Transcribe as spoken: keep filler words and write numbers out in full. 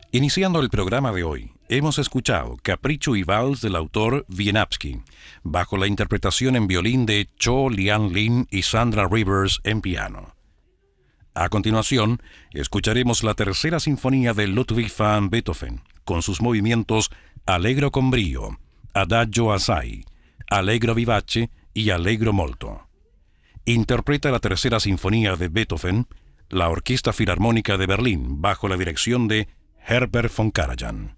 Iniciando el programa de hoy, hemos escuchado Capricho y Vals del autor Wieniawski, bajo la interpretación en violín de Cho Lian-Lin y Sandra Rivers en piano. A continuación, escucharemos la tercera sinfonía de Ludwig van Beethoven, con sus movimientos Allegro con brio, Adagio assai, Allegro vivace y Allegro molto. Interpreta la tercera sinfonía de Beethoven la Orquesta Filarmónica de Berlín, bajo la dirección de Herbert von Karajan.